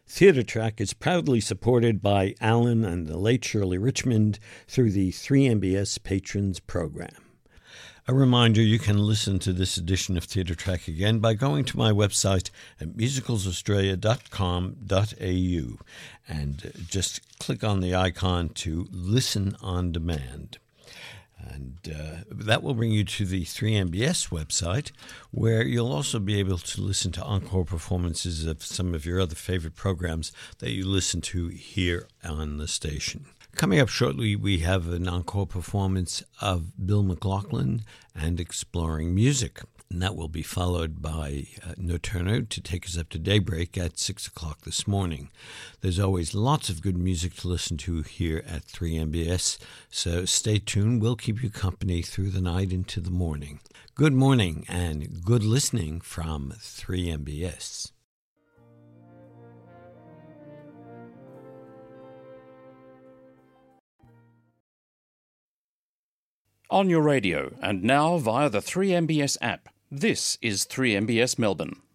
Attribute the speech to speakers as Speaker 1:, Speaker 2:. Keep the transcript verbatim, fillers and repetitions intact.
Speaker 1: Theatre Track is proudly supported by Alan and the late Shirley Richmond through the three M B S Patrons Program. A reminder, you can listen to this edition of Theatre Track again by going to my website at musicals australia dot com dot a u and just click on the icon to listen on demand. And uh, that will bring you to the three M B S website, where you'll also be able to listen to encore performances of some of your other favorite programs that you listen to here on the station. Coming up shortly, we have an encore performance of Bill McLaughlin and Exploring Music. And that will be followed by uh, No Turner to take us up to daybreak at six o'clock this morning. There's always lots of good music to listen to here at three M B S, so stay tuned. We'll keep you company through the night into the morning. Good morning and good listening from three M B S.
Speaker 2: On your radio and now via the three M B S app. This is three M B S Melbourne.